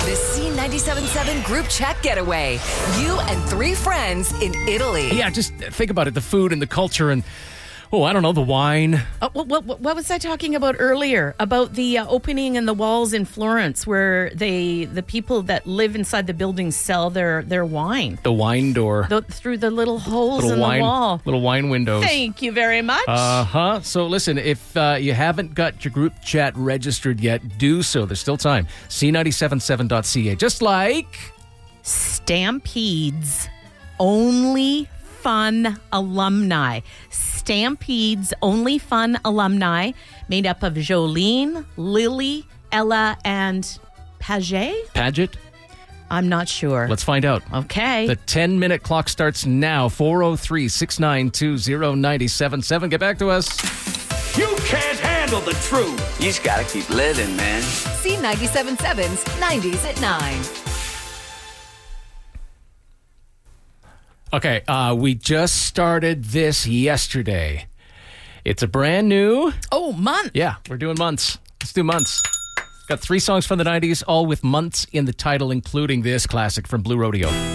The C97.7 group chat getaway. You and 3 friends in Italy. Yeah, just think about it. The food and the culture and, I don't know, the wine. What was I talking about earlier? About the opening in the walls in Florence where the people that live inside the buildings sell their wine. The wine door. Through the little holes in wine, the wall. Little wine windows. Thank you very much. So listen, if you haven't got your group chat registered yet, do so. There's still time. C977.ca. Just like Stampede's Only Fun Alumni. Stampede's Only Fun Alumni, made up of Jolene, Lily, Ella, and Paget? I'm not sure. Let's find out. Okay. The 10-minute clock starts now. 403-692-0977. Get back to us. You can't handle the truth. You just gotta keep living, man. C97.7's 90s at 9. Okay, we just started this yesterday. It's a brand new... month. Yeah, we're doing months. Let's do months. Got 3 songs from the 90s, all with months in the title, including this classic from Blue Rodeo.